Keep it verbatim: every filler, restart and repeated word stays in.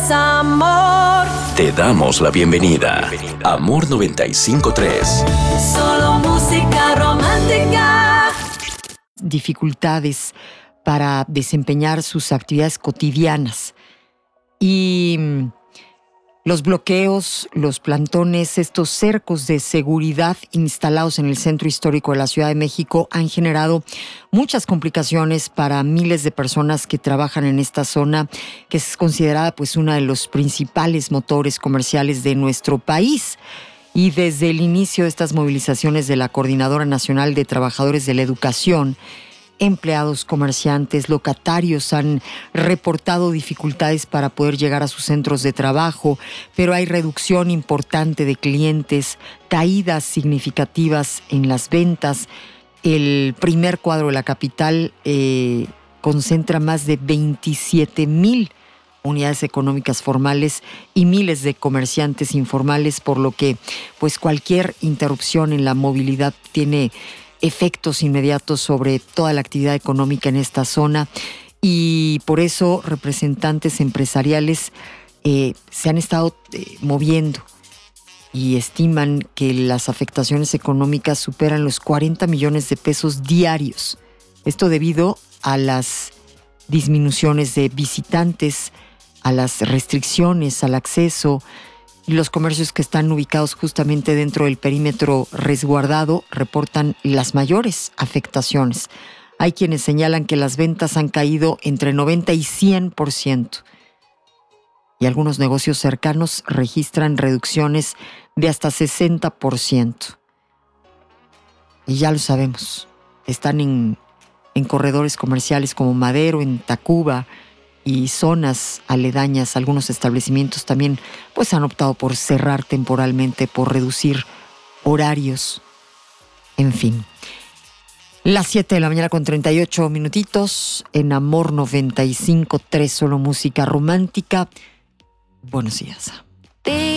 es amor. Te damos la bienvenida. Amor noventa y cinco punto tres. Solo música romántica. Dificultades para desempeñar sus actividades cotidianas. Y los bloqueos, los plantones, estos cercos de seguridad instalados en el centro histórico de la Ciudad de México han generado muchas complicaciones para miles de personas que trabajan en esta zona, que es considerada pues uno de los principales motores comerciales de nuestro país. Y desde el inicio de estas movilizaciones de la Coordinadora Nacional de Trabajadores de la Educación, empleados, comerciantes, locatarios han reportado dificultades para poder llegar a sus centros de trabajo, pero hay reducción importante de clientes, caídas significativas en las ventas. El primer cuadro de la capital eh, concentra más de veintisiete mil unidades económicas formales y miles de comerciantes informales, por lo que pues cualquier interrupción en la movilidad tiene efectos inmediatos sobre toda la actividad económica en esta zona, y por eso representantes empresariales eh, se han estado eh, moviendo y estiman que las afectaciones económicas superan los cuarenta millones de pesos diarios. Esto debido a las disminuciones de visitantes, a las restricciones al acceso. Y los comercios que están ubicados justamente dentro del perímetro resguardado reportan las mayores afectaciones. Hay quienes señalan que las ventas han caído entre noventa y cien por ciento. Y algunos negocios cercanos registran reducciones de hasta sesenta por ciento. Y ya lo sabemos, están en, en corredores comerciales como Madero, en Tacuba, y zonas aledañas. Algunos establecimientos también pues han optado por cerrar temporalmente, por reducir horarios. En fin. Las siete de la mañana con treinta y ocho minutitos en Amor noventa y cinco punto tres, solo música romántica. Buenos días.